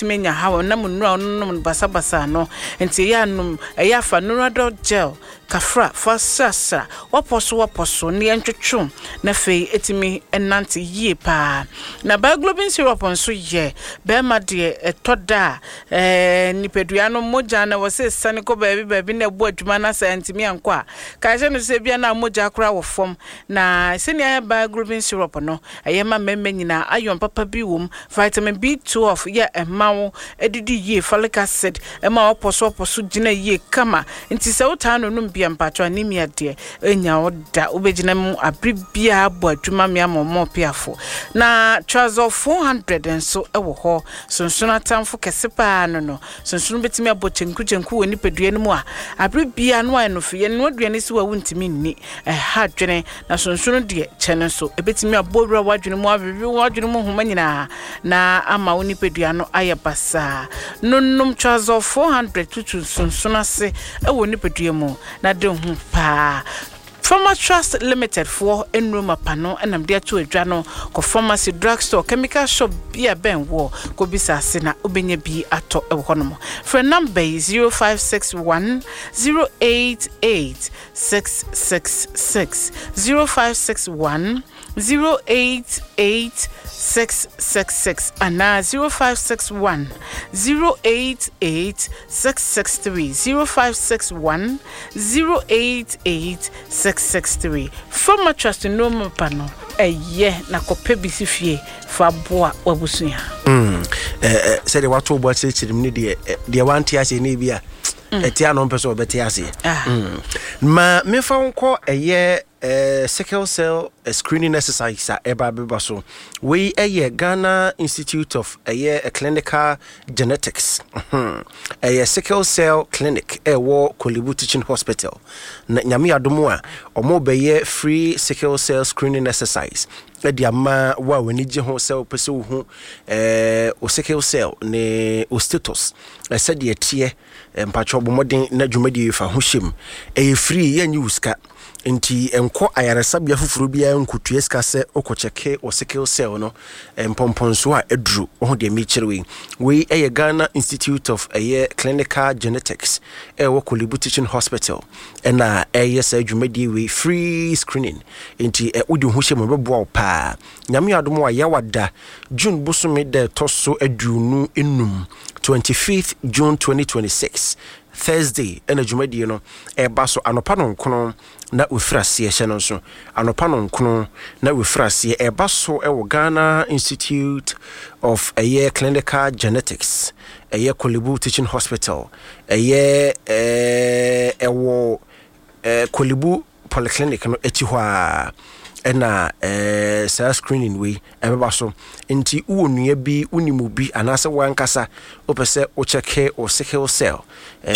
betime nya hawo na munura onnom basa no enti ya num eya fa nuradol gel kafra fasasa waposo ne ntwetwum na fei etimi enante yie pa na bioglobin syrup onso ye be ma de etoda nipedua no moja na wose sane ko baabi na bu adwuma na sa ntimi anko a ka je no se bia na moja akora wo fom na senia bioglobin syrup no ayema memme nyina ayon papa bi wom vitamin B12 ya emawo edidi yie folic acid ema waposo gina yie kama nti se wuta no no bia mpacho anemia de enya oda obegina mu abribia abo adwuma me amomo piafo na trouser 400 enso ewo ho sonsona tamfo kesepa no sonsono betimi abo chenku woni pedua no mu a abribia no anofe ye no aduane si wa wuntimi nni ha dwene na sonsono de chene so ebetimi abowura wadwene mu abebi wadwene mu homa nyina na ama woni pedua no ayabasa nonnom trouser 400 tutu sonsona se ewo ni pedua mu na de hu pa Pharma Trust Limited for enroma pano enam dia to adwa no ko pharmacy drugstore chemical shop bia ben wo ko bisa se na obenye bi ato e ho no for number 0561 088 666 0561 088 666 and 0561 088 663 0561 088 663 Pharma Trust no pano na kope bisifie fa boa wabusuya say the wato bo chirim ni de wanti ase ni bia etia no mpeso obeti ase ma me fa nko sickle cell screening exercise eba so we Ghana Institute of Clinical Genetics sickle cell clinic wo Kolibu Teaching Hospital na nyame adomo a omo beye free sickle cell screening exercise ediama wa wani je ho cell pese wo hu o sickle cell ne o status said ye tie mpacho bomodin na dwumadi fa ho hyem free ya nyuska nti enko ayaresabia fufuru bia nkutue ska se okocheke o sickle cell no empomponso a edru ho de mi chirewe we Ghana Institute of Clinical Genetics wo Kolibu Teaching Hospital na say dwumadi we free screening nti odi ho hyem bebo pa nyame adomo a yawada June bosome de toso adunu enum 25th June 2026 Thursday ena dwumadi no baso anopa no nkono na ufrase ye no so anopa no nkono na ufrase baso wo Ghana Institute of Clinical Genetics Kolibu Teaching Hospital wo Kolibu Polyclinic no echihwa ena cell screening we ebebaso nti uwonua bi unimu bi anase wankasa opese o cheke o sickle cell